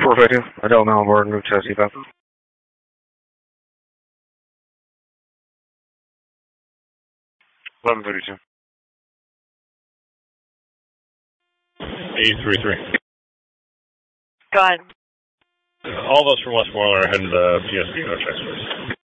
452. Adele Malboard, move to CPAP. 1132. 833. Go ahead. All those from Westmoreland are heading to PSP, no transfers.